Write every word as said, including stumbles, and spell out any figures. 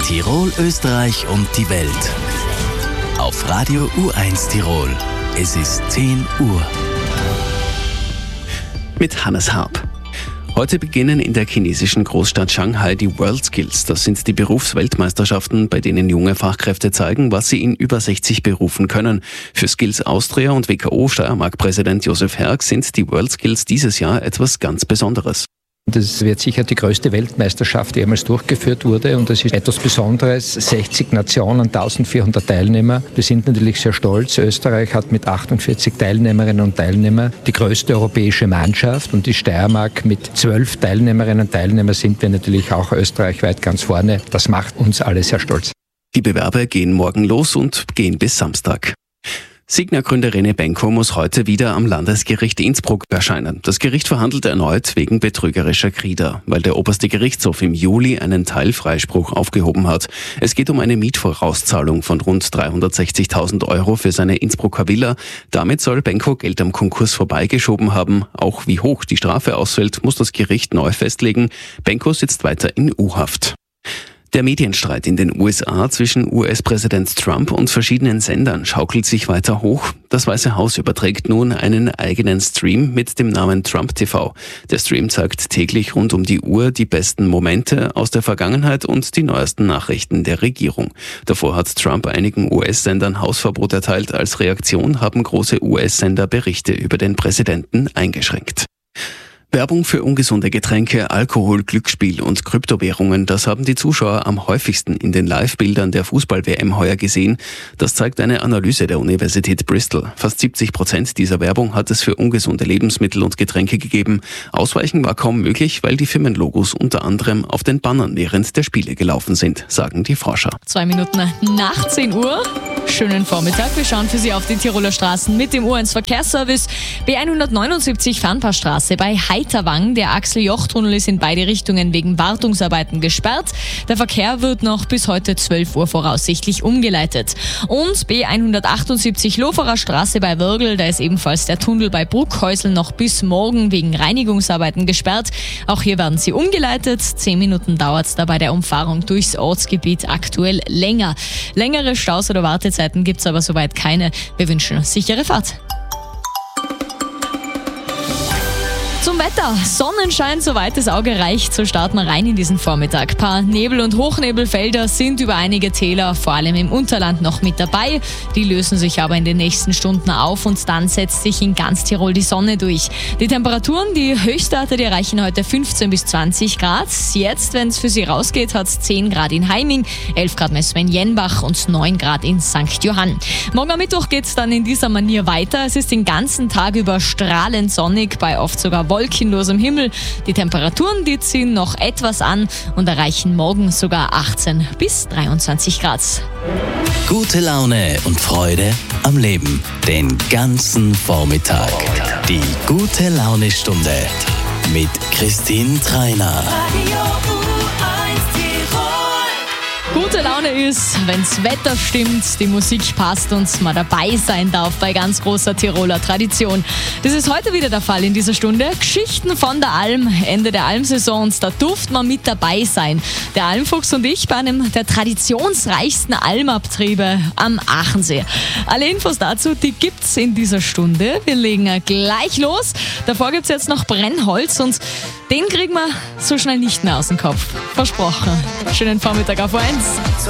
Tirol, Österreich und die Welt. Auf Radio U eins Tirol. Es ist zehn Uhr. Mit Hannes Harp. Heute beginnen in der chinesischen Großstadt Shanghai die WorldSkills. Das sind die Berufsweltmeisterschaften, bei denen junge Fachkräfte zeigen, was sie in über sechzig Berufen können. Für Skills Austria und W K O Steiermark-Präsident Josef Herg sind die WorldSkills dieses Jahr etwas ganz Besonderes. Das wird sicher die größte Weltmeisterschaft, die jemals durchgeführt wurde, und das ist etwas Besonderes. sechzig Nationen, eintausendvierhundert Teilnehmer. Wir sind natürlich sehr stolz. Österreich hat mit achtundvierzig Teilnehmerinnen und Teilnehmern die größte europäische Mannschaft, und die Steiermark mit zwölf Teilnehmerinnen und Teilnehmern sind wir natürlich auch österreichweit ganz vorne. Das macht uns alle sehr stolz. Die Bewerber gehen morgen los und gehen bis Samstag. Signa-Gründer René Benko muss heute wieder am Landesgericht Innsbruck erscheinen. Das Gericht verhandelt erneut wegen betrügerischer Krieger, weil der oberste Gerichtshof im Juli einen Teilfreispruch aufgehoben hat. Es geht um eine Mietvorauszahlung von rund dreihundertsechzigtausend Euro für seine Innsbrucker Villa. Damit soll Benko Geld am Konkurs vorbeigeschoben haben. Auch wie hoch die Strafe ausfällt, muss das Gericht neu festlegen. Benko sitzt weiter in U-Haft. Der Medienstreit in den U S A zwischen U S-Präsident Trump und verschiedenen Sendern schaukelt sich weiter hoch. Das Weiße Haus überträgt nun einen eigenen Stream mit dem Namen Trump T V. Der Stream zeigt täglich rund um die Uhr die besten Momente aus der Vergangenheit und die neuesten Nachrichten der Regierung. Davor hat Trump einigen U S-Sendern Hausverbot erteilt. Als Reaktion haben große U S-Sender Berichte über den Präsidenten eingeschränkt. Werbung für ungesunde Getränke, Alkohol, Glücksspiel und Kryptowährungen, das haben die Zuschauer am häufigsten in den Live-Bildern der Fußball-W M heuer gesehen. Das zeigt eine Analyse der Universität Bristol. Fast siebzig Prozent dieser Werbung hat es für ungesunde Lebensmittel und Getränke gegeben. Ausweichen war kaum möglich, weil die Firmenlogos unter anderem auf den Bannern während der Spiele gelaufen sind, sagen die Forscher. Zwei Minuten nach zehn Uhr. Schönen Vormittag. Wir schauen für Sie auf die Tiroler Straßen mit dem U eins Verkehrsservice. B hundertneunundsiebzig Fernpassstraße bei Heiterwang. Der Axel-Joch-Tunnel ist in beide Richtungen wegen Wartungsarbeiten gesperrt. Der Verkehr wird noch bis heute zwölf Uhr voraussichtlich umgeleitet. Und B hundertachtundsiebzig Loferer Straße bei Würgl. Da ist ebenfalls der Tunnel bei Bruckhäusl noch bis morgen wegen Reinigungsarbeiten gesperrt. Auch hier werden sie umgeleitet. Zehn Minuten dauert es da bei der Umfahrung durchs Ortsgebiet aktuell länger. Längere Staus oder Wartezeiten gibt es aber soweit keine. Wir wünschen eine sichere Fahrt. Zum Wetter. Sonnenschein, soweit das Auge reicht. So starten wir rein in diesen Vormittag. Ein paar Nebel- und Hochnebelfelder sind über einige Täler, vor allem im Unterland, noch mit dabei. Die lösen sich aber in den nächsten Stunden auf und dann setzt sich in ganz Tirol die Sonne durch. Die Temperaturen, die Höchstwerte, die erreichen heute fünfzehn bis zwanzig Grad. Jetzt, wenn es für Sie rausgeht, hat es zehn Grad in Heiming, elf Grad messen wir in Jenbach und neun Grad in Sankt Johann. Morgen am Mittwoch geht es dann in dieser Manier weiter. Es ist den ganzen Tag über strahlend sonnig, bei oft sogar wolkenlosem Himmel. Die Temperaturen, die ziehen noch etwas an und erreichen morgen sogar achtzehn bis dreiundzwanzig Grad. Gute Laune und Freude am Leben. Den ganzen Vormittag. Die gute Laune-Stunde mit Christine Treiner. Gute Laune ist, wenn's Wetter stimmt, die Musik passt und man dabei sein darf bei ganz großer Tiroler Tradition. Das ist heute wieder der Fall in dieser Stunde. Geschichten von der Alm, Ende der Almsaison, und da durfte man mit dabei sein. Der Almfuchs und ich bei einem der traditionsreichsten Almabtriebe am Aachensee. Alle Infos dazu, die gibt's in dieser Stunde. Wir legen gleich los. Davor gibt's jetzt noch Brennholz und den kriegen wir so schnell nicht mehr aus dem Kopf. Versprochen. Schönen Vormittag auf eins. So